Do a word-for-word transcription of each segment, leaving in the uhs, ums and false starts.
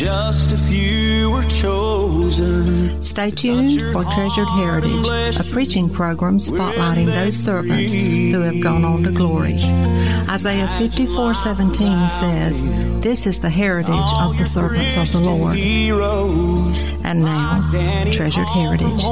just a few were chosen. Stay tuned for Treasured Heritage, a preaching program spotlighting those servants who have gone on to glory. Isaiah fifty-four seventeen says, "This is the heritage of the servants of the Lord." And now, Treasured Heritage.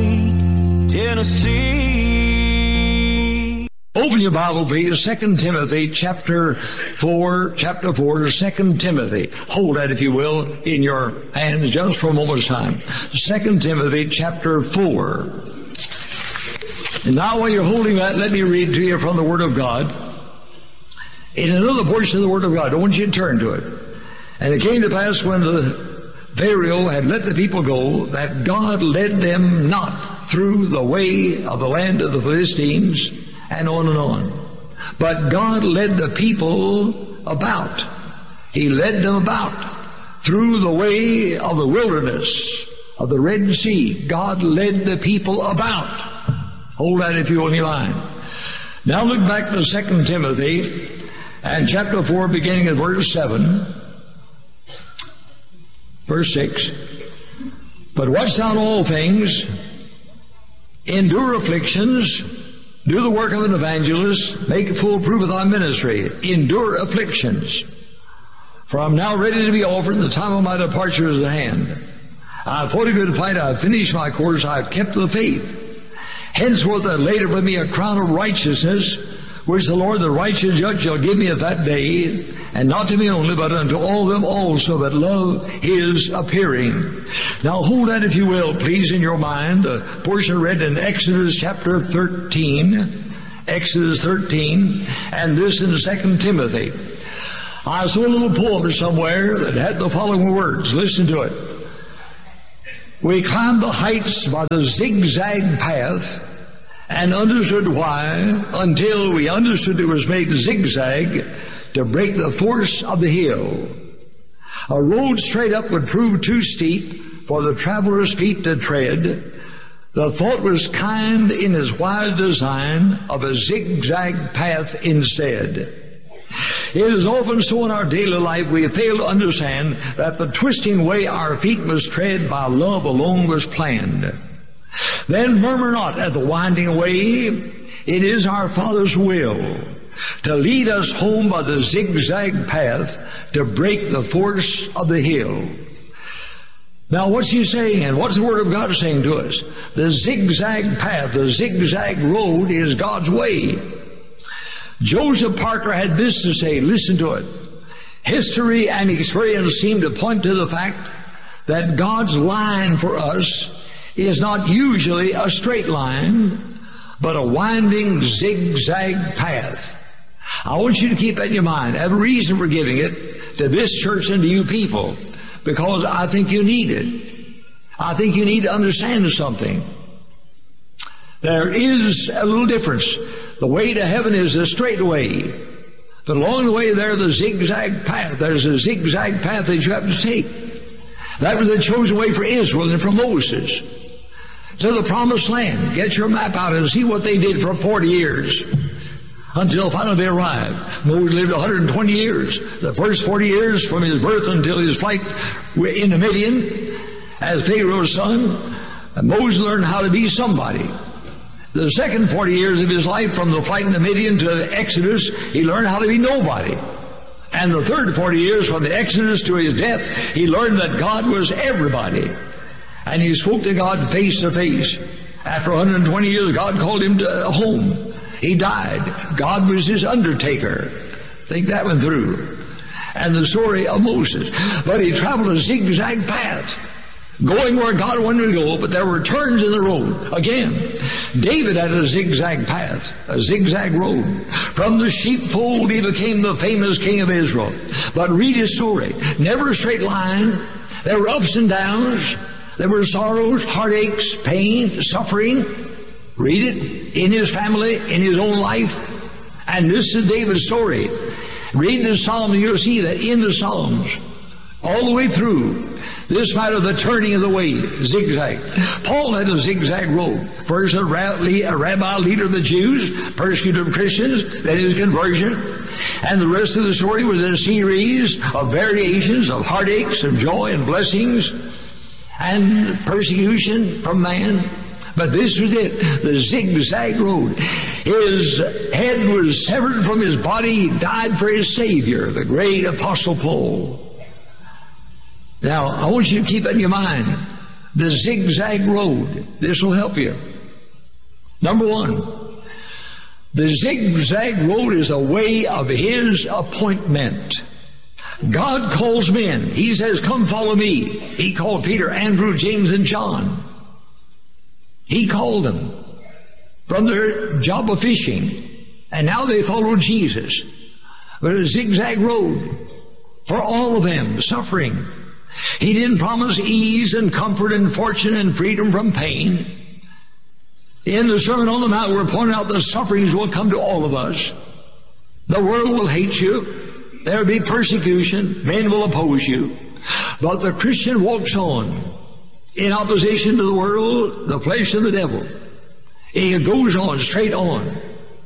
Tennessee. Open your Bible, please. Second Timothy chapter four, chapter four, Second Timothy. Hold that, if you will, in your hands just for a moment's time. Second Timothy chapter four. And now while you're holding that, let me read to you from the Word of God. In another portion of the Word of God, I want you to turn to it. And it came to pass when the Pharaoh had let the people go, that God led them not through the way of the land of the Philistines, and on and on. But God led the people about. He led them about through the way of the wilderness, of the Red Sea. God led the people about. Hold that if you will in your line. Now look back to Second Timothy and chapter four, beginning at verse seven. Verse six. But watch thou in all things, endure afflictions, do the work of an evangelist, make a full proof of thy ministry, endure afflictions. For I am now ready to be offered, and the time of my departure is at hand. I have fought a good fight, I have finished my course, I have kept the faith. Henceforth there laid up for me a crown of righteousness, which the Lord the righteous judge shall give me at that day, and not to me only, but unto all them also that love his appearing. Now hold that, if you will, please, in your mind, the portion read in Exodus chapter thirteen, Exodus thirteen, and this in Second Timothy. I saw a little poem somewhere that had the following words. Listen to it. We climbed the heights by the zigzag path, and understood why, until we understood it was made zigzag to break the force of the hill. A road straight up would prove too steep for the traveler's feet to tread. The thought was kind in its wise design of a zigzag path instead. It is often so in our daily life we fail to understand that the twisting way our feet must tread by love alone was planned. Then murmur not at the winding way. It is our Father's will to lead us home by the zigzag path to break the force of the hill. Now what's he saying, and what's the Word of God saying to us? The zigzag path, the zigzag road is God's way. Joseph Parker had this to say, listen to it. History and experience seem to point to the fact that God's line for us is not usually a straight line, but a winding zigzag path. I want you to keep that in your mind. I have a reason for giving it to this church and to you people, because I think you need it. I think you need to understand something. There is a little difference. The way to heaven is a straight way, but along the way there's a zigzag path. There's a zigzag path that you have to take. That was the chosen way for Israel and for Moses to the promised land. Get your map out and see what they did for forty years until finally they arrived. Moses lived one hundred twenty years. The first forty years from his birth until his flight into Midian as Pharaoh's son, Moses learned how to be somebody. The second forty years of his life, from the flight into Midian to the Exodus, he learned how to be nobody. And the third forty years, from the Exodus to his death, he learned that God was everybody. And he spoke to God face to face. After one hundred twenty years, God called him to home. He died. God was his undertaker. Think that one through. And the story of Moses. But he traveled a zigzag path, going where God wanted to go, but there were turns in the road. Again, David had a zigzag path, a zigzag road. From the sheepfold he became the famous king of Israel. But read his story. Never a straight line. There were ups and downs. There were sorrows, heartaches, pain, suffering. Read it in his family, in his own life. And this is David's story. Read the Psalms and you'll see that in the Psalms, all the way through, this matter of the turning of the way, zigzag. Paul had a zigzag road. First a rabbi, leader of the Jews, persecuted Christians, then his conversion. And the rest of the story was a series of variations of heartaches and joy and blessings and persecution from man. But this was it, the zigzag road. His head was severed from his body. He died for his Savior, the great Apostle Paul. Now, I want you to keep that in your mind. The zigzag road. This will help you. Number one, the zigzag road is a way of His appointment. God calls men. He says, come follow me. He called Peter, Andrew, James, and John. He called them from their job of fishing. And now they follow Jesus. But a zigzag road for all of them, suffering. He didn't promise ease and comfort and fortune and freedom from pain. In the Sermon on the Mount, we're pointing out the sufferings will come to all of us. The world will hate you. There will be persecution. Men will oppose you. But the Christian walks on in opposition to the world, the flesh, and the devil. He goes on, straight on.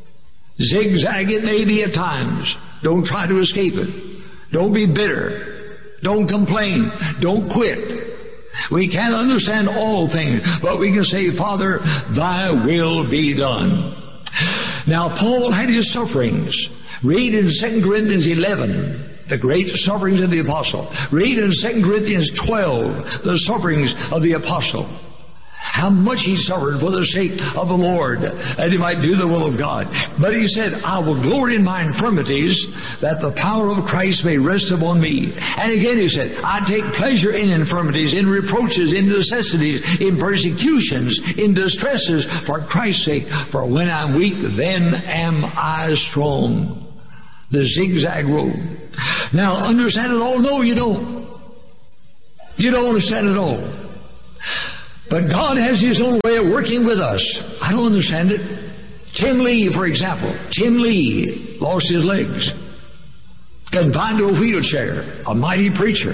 Zigzag it may be at times. Don't try to escape it. Don't be bitter. Don't complain. Don't quit. We can't understand all things, but we can say, Father, Thy will be done. Now, Paul had his sufferings. Read in Second Corinthians eleven, the great sufferings of the apostle. Read in Second Corinthians twelve, the sufferings of the apostle. How much he suffered for the sake of the Lord, that he might do the will of God. But he said, I will glory in my infirmities, that the power of Christ may rest upon me. And again he said, I take pleasure in infirmities, in reproaches, in necessities, in persecutions, in distresses, for Christ's sake. For when I'm weak, then am I strong. The zigzag road. Now, understand it all? No, you don't. You don't understand it all. But God has His own way of working with us. I don't understand it. Tim Lee, for example. Tim Lee lost his legs. Confined to a wheelchair. A mighty preacher.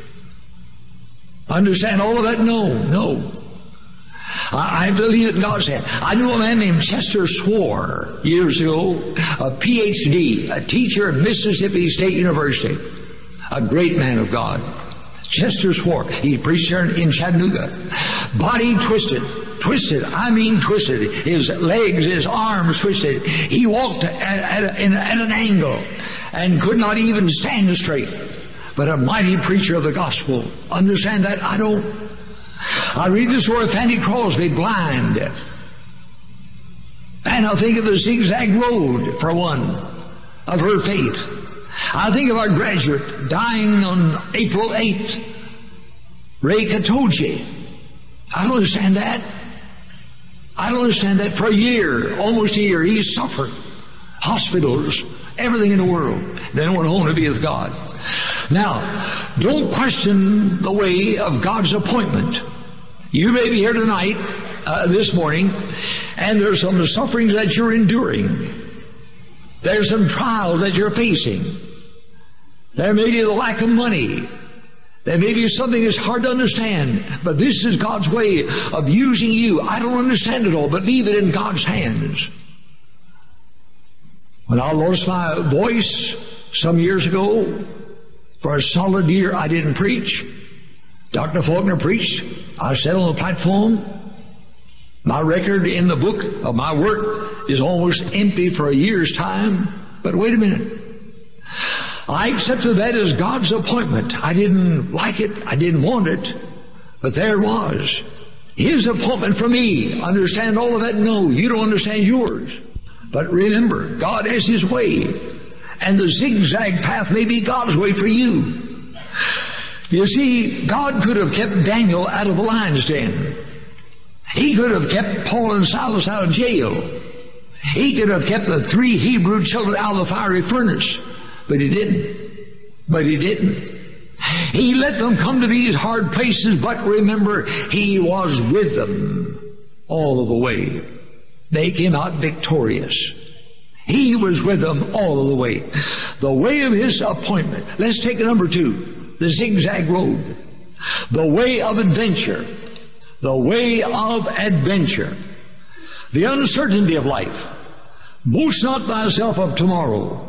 Understand all of that? No, no. I, I believe in God's hand. I knew a man named Chester Swore years ago, a P H D, a teacher at Mississippi State University. A great man of God. Chester Swore. He preached here in Chattanooga. Body twisted. Twisted. I mean twisted. His legs, his arms twisted. He walked at, at, a, in, at an angle and could not even stand straight. But a mighty preacher of the gospel. Understand that? I don't. I read the story of Fanny Crosby, blind. And I'll think of the zigzag road, for one, of her faith. I think of our graduate dying on April eighth, Ray Katoji. I don't understand that. I don't understand that. For a year, almost a year, he suffered. Hospitals, everything in the world. Then went home to be with God. Now, don't question the way of God's appointment. You may be here tonight, uh, this morning, and there's some sufferings that you're enduring. There's some trials that you're facing. There may be the lack of money. There may be something that's hard to understand. But this is God's way of using you. I don't understand it all, but leave it in God's hands. When I lost my voice some years ago, for a solid year I didn't preach. Doctor Faulkner preached. I sat on the platform. My record in the book of my work is almost empty for a year's time. But wait a minute. I accepted that as God's appointment. I didn't like it. I didn't want it. But there it was. His appointment for me. Understand all of that? No, you don't understand yours. But remember, God has His way. And the zigzag path may be God's way for you. You see, God could have kept Daniel out of the lion's den. He could have kept Paul and Silas out of jail. He could have kept the three Hebrew children out of the fiery furnace. But He didn't. But He didn't. He let them come to these hard places, but remember, He was with them all of the way. They came out victorious. He was with them all of the way. The way of His appointment. Let's take number two, the zigzag road. The way of adventure. The way of adventure. The uncertainty of life. Boast not thyself of tomorrow,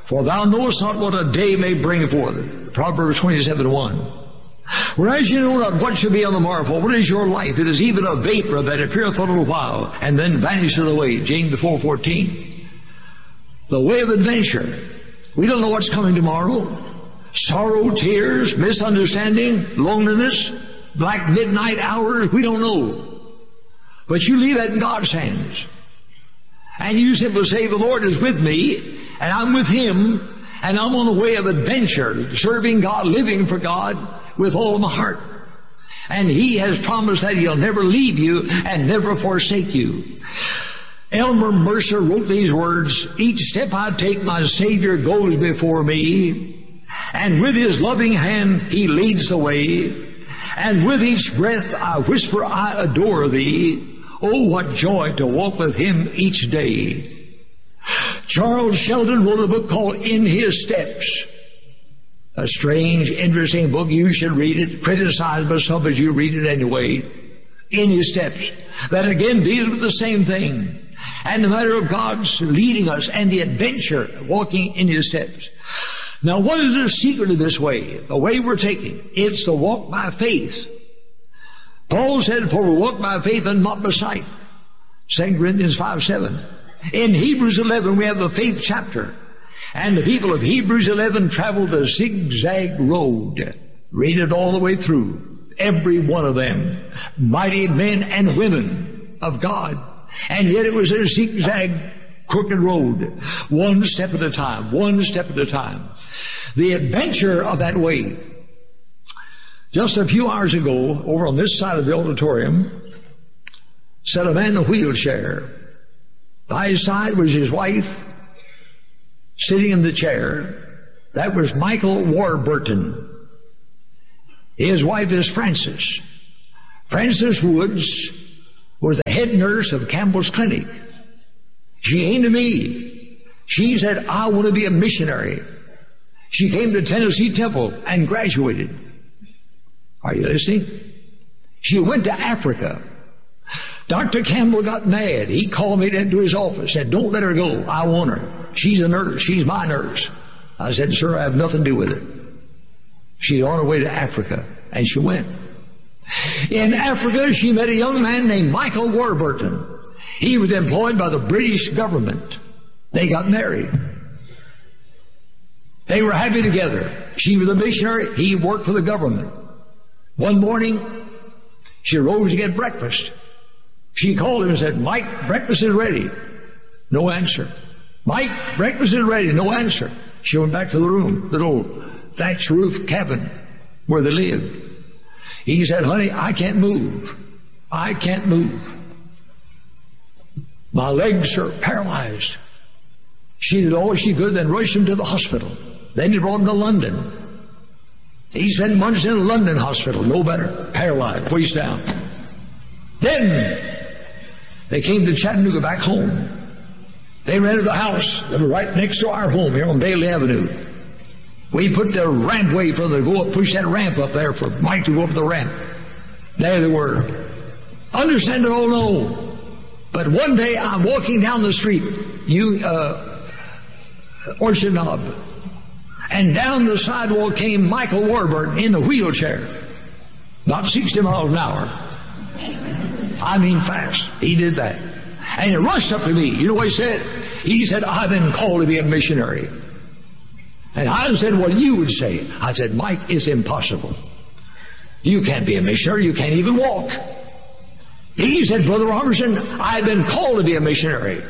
For thou knowest not what a day may bring forth. Proverbs twenty-seven one. Whereas you know not what shall be on the morrow, for what is your life? It is even a vapor that appeareth for a little while, and then vanisheth away. James four fourteen. The way of adventure. We don't know what's coming tomorrow. Sorrow, tears, misunderstanding, loneliness, black midnight hours, we don't know. But you leave that in God's hands. And you simply say, the Lord is with me, and I'm with Him, and I'm on the way of adventure, serving God, living for God with all my heart. And He has promised that He'll never leave you and never forsake you. Elmer Mercer wrote these words, each step I take, my Savior goes before me, and with His loving hand He leads the way, and with each breath I whisper, I adore Thee. Oh, what joy to walk with Him each day. Charles Sheldon wrote a book called In His Steps. A strange, interesting book. You should read it. Criticized by some, but you read it anyway. In His Steps. That again deals with the same thing. And the matter of God's leading us and the adventure walking in His steps. Now, what is the secret of this way? The way we're taking. It's the walk by faith. Paul said, for we walk by faith and not by sight. Second Corinthians five seven. In Hebrews eleven, we have the faith chapter. And the people of Hebrews eleven traveled a zigzag road. Read it all the way through. Every one of them. Mighty men and women of God. And yet it was a zigzag, crooked road. One step at a time. One step at a time. The adventure of that way. Just a few hours ago, over on this side of the auditorium, sat a man in a wheelchair. By his side was his wife, sitting in the chair. That was Michael Warburton. His wife is Frances. Frances Woods was the head nurse of Campbell's Clinic. She came to me. She said, I want to be a missionary. She came to Tennessee Temple and graduated. Are you listening? She went to Africa. Doctor Campbell got mad. He called me into his office, said, don't let her go. I want her. She's a nurse. She's my nurse. I said, sir, I have nothing to do with it. She's on her way to Africa. And she went. In Africa, she met a young man named Michael Warburton. He was employed by the British government. They got married. They were happy together. She was a missionary. He worked for the government. One morning, she rose to get breakfast. She called him and said, Mike, breakfast is ready. No answer. Mike, breakfast is ready. No answer. She went back to the room, little thatch roof cabin where they lived. He said, honey, I can't move. I can't move. My legs are paralyzed. She did all she could, then rushed him to the hospital. Then he brought him to London. He spent months in a London hospital, no better, paralyzed, waist down. Then they came to Chattanooga back home. They rented a house that was right next to our home here on Bailey Avenue. We put the rampway for them to go up, push that ramp up there for Mike to go up the ramp. There they were. Understand it all? No. But one day I'm walking down the street, you, uh, Orchard Knob, and down the sidewalk came Michael Warburton in the wheelchair. About sixty miles an hour. I mean fast. He did that. And he rushed up to me. You know what he said? He said, I've been called to be a missionary. And I said, what you would say. I said, Mike, it's impossible. You can't be a missionary. You can't even walk. He said, Brother Robertson, I've been called to be a missionary.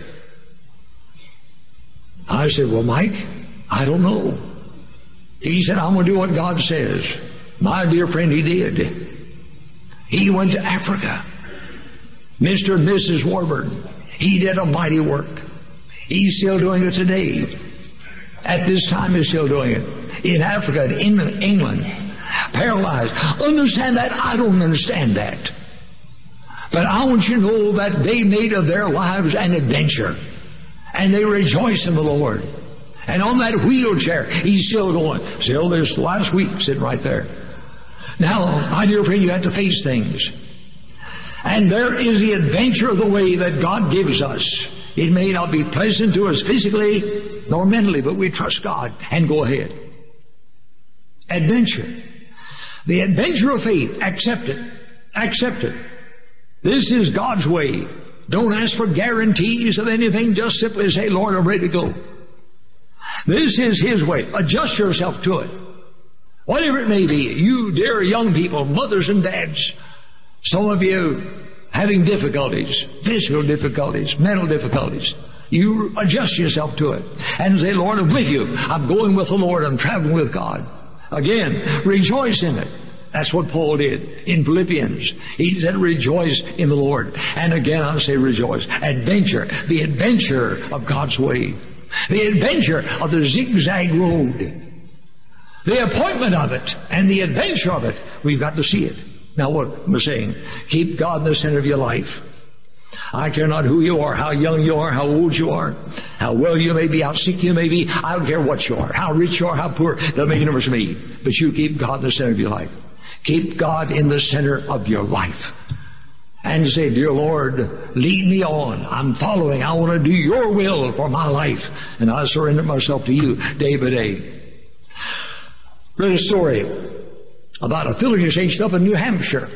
I said, well, Mike, I don't know. He said, I'm going to do what God says. My dear friend, he did. He went to Africa. Mister and Missus Warburton. He did a mighty work. He's still doing it today. At this time, he's still doing it. In Africa, in England. Paralyzed. Understand that? I don't understand that. But I want you to know that they made of their lives an adventure. And they rejoice in the Lord. And on that wheelchair, he's still going. Still this last week, sitting right there. Now, my dear friend, you have to face things. And there is the adventure of the way that God gives us. It may not be pleasant to us physically, nor mentally, but we trust God and go ahead. Adventure. The adventure of faith. Accept it. Accept it. This is God's way. Don't ask for guarantees of anything. Just simply say, Lord, I'm ready to go. This is His way. Adjust yourself to it. Whatever it may be, you dear young people, mothers and dads, some of you having difficulties, physical difficulties, mental difficulties, you adjust yourself to it and say, Lord, I'm with you. I'm going with the Lord. I'm traveling with God. Again, rejoice in it. That's what Paul did in Philippians. He said, rejoice in the Lord. And again, I'll say rejoice. Adventure. The adventure of God's way. The adventure of the zigzag road. The appointment of it and the adventure of it. We've got to see it. Now what am I saying? Keep God in the center of your life. I care not who you are, how young you are, how old you are, how well you may be, how sick you may be. I don't care what you are, how rich you are, how poor. It doesn't make any difference to me. But you keep God in the center of your life. Keep God in the center of your life. And say, dear Lord, lead me on. I'm following. I want to do your will for my life. And I surrender myself to you day by day. Read a story about a filling station up in New Hampshire.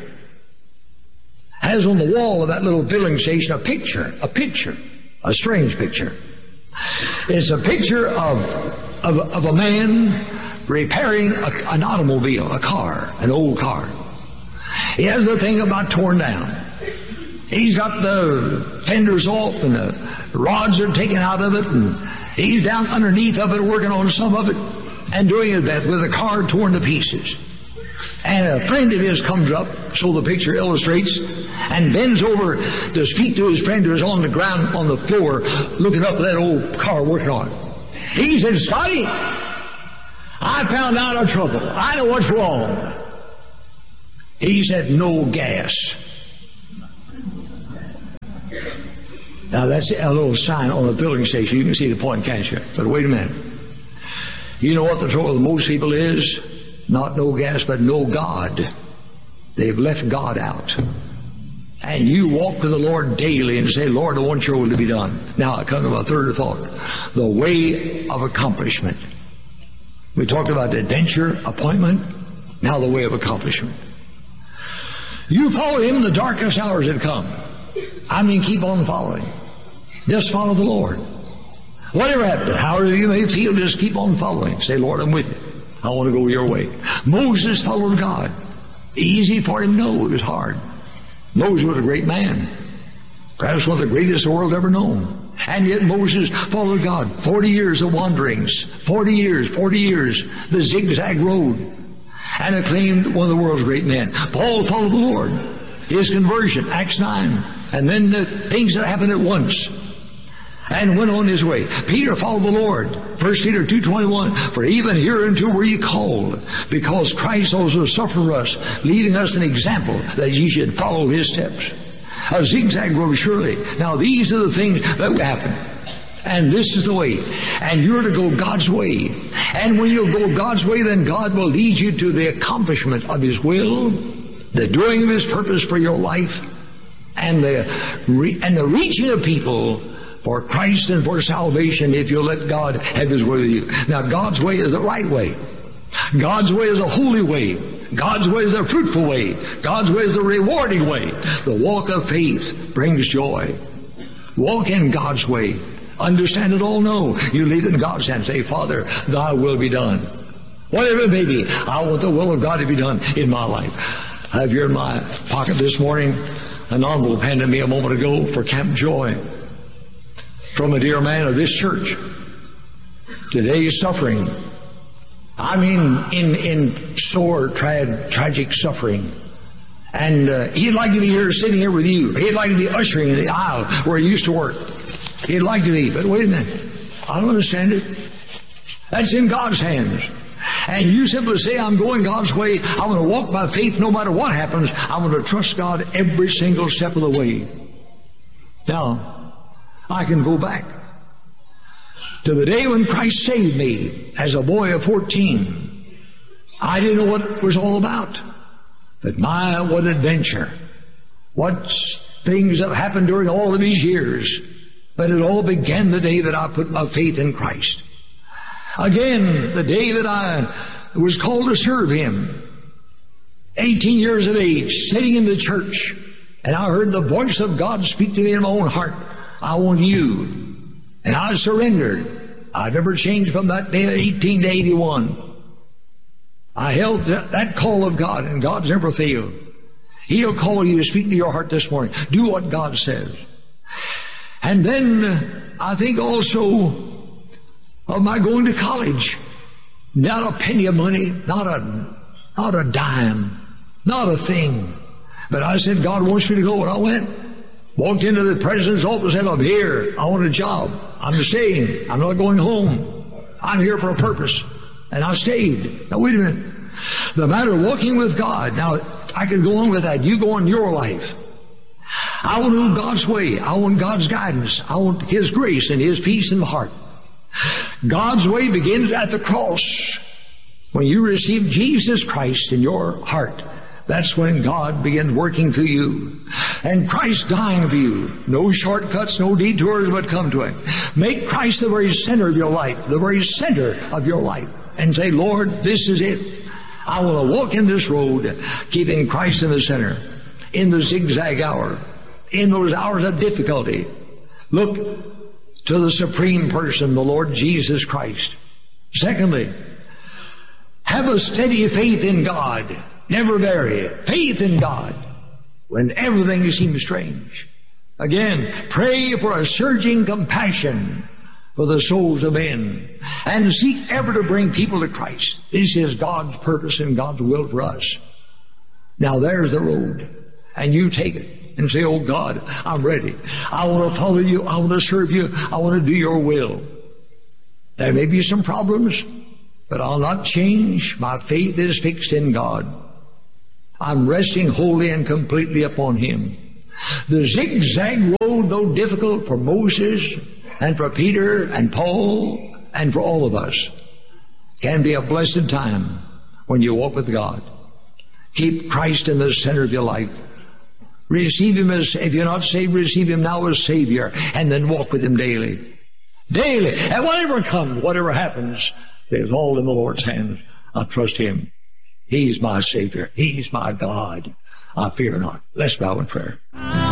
Has on the wall of that little filling station a picture, a picture, a strange picture. It's a picture of, of, of a man repairing a, an automobile, a car, an old car. He has the thing about torn down. He's got the fenders off and the rods are taken out of it, and he's down underneath of it working on some of it and doing his best with the car torn to pieces. And a friend of his comes up, so the picture illustrates, and bends over to speak to his friend who's on the ground on the floor looking up at that old car working on it. He said, Scotty, I found out our trouble. I know what's wrong. He said, no gas. Now that's a little sign on the filling station. You can see the point, can't you? But wait a minute. You know what the trouble with most people is? Not no gas, but no God. They've left God out. And you walk with the Lord daily and say, Lord, I want your will to be done. Now I come to my third thought. The way of accomplishment. We talked about adventure, appointment, now the way of accomplishment. You follow Him in the darkest hours that come. I mean, keep on following. Just follow the Lord. Whatever happens, however you may feel, just keep on following. Say, Lord, I'm with you. I want to go your way. Moses followed God. Easy for him? No, it was hard. Moses was a great man. Perhaps one of the greatest the world ever known. And yet Moses followed God. Forty years of wanderings. Forty years, forty years. The zigzag road. And acclaimed one of the world's great men. Paul followed the Lord. His conversion, Acts nine. And then the things that happened at once. And went on his way. Peter followed the Lord. First Peter two twenty-one. For even hereunto were ye called, because Christ also suffered for us, leaving us an example that ye should follow His steps. A zigzag road, surely. Now these are the things that happen. And this is the way. And you're to go God's way. And when you go God's way, then God will lead you to the accomplishment of His will, the doing of His purpose for your life, and the, re- and the reaching of people for Christ and for salvation if you'll let God have His way with you. Now God's way is the right way. God's way is a holy way. God's way is a fruitful way. God's way is a rewarding way. The walk of faith brings joy. Walk in God's way. Understand it all? No. You leave it in God's hands. Say, Father, Thy will be done. Whatever it may be, I want the will of God to be done in my life. I have here in my pocket this morning an envelope handed me a moment ago for Camp Joy from a dear man of this church. Today's suffering. I mean, in, in sore, tra- tragic suffering. And uh, he'd like to be here, sitting here with you. He'd like to be ushering in the aisle where he used to work. He'd like to be, but wait a minute. I don't understand it. That's in God's hands. And you simply say, I'm going God's way. I'm going to walk by faith no matter what happens. I'm going to trust God every single step of the way. Now, I can go back to the day when Christ saved me as a boy of fourteen. I didn't know what it was all about. But my, what adventure. What things have happened during all of these years. But it all began the day that I put my faith in Christ. Again, the day that I was called to serve Him. eighteen years of age, sitting in the church, and I heard the voice of God speak to me in my own heart. I want you. And I surrendered. I never changed from that day of eighteen to eighty-one. I held that call of God, and God's never failed. He'll call you to speak to your heart this morning. Do what God says. And then I think also of my going to college. Not a penny of money, not a, not a dime, not a thing. But I said, God wants me to go, and I went. Walked into the president's office and said, I'm here. I want a job. I'm staying. I'm not going home. I'm here for a purpose. And I stayed. Now wait a minute. The matter of walking with God. Now, I could go on with that. You go on your life. I want to know God's way. I want God's guidance. I want His grace and His peace in my heart. God's way begins at the cross. When you receive Jesus Christ in your heart, that's when God begins working through you. And Christ dying for you. No shortcuts, no detours, but come to Him. Make Christ the very center of your life, the very center of your life. And say, Lord, this is it. I want to walk in this road, keeping Christ in the center. In the zigzag hour. In those hours of difficulty. Look to the supreme person, the Lord Jesus Christ. Secondly, have a steady faith in God. Never vary it. Faith in God when everything seems strange. Again, pray for a surging compassion for the souls of men, and seek ever to bring people to Christ. This is God's purpose and God's will for us. Now there's the road, and you take it and say, oh God, I'm ready. I want to follow you. I want to serve you. I want to do your will. There may be some problems, but I'll not change. My faith is fixed in God. I'm resting wholly and completely upon Him. The zigzag road, though difficult for Moses and for Peter and Paul and for all of us, can be a blessed time when you walk with God. Keep Christ in the center of your life. Receive Him as, if you're not saved, receive Him now as Savior, and then walk with Him daily. Daily. And whatever comes, whatever happens, it's all in the Lord's hands. I trust Him. He's my Savior. He's my God. I fear not. Let's bow in prayer.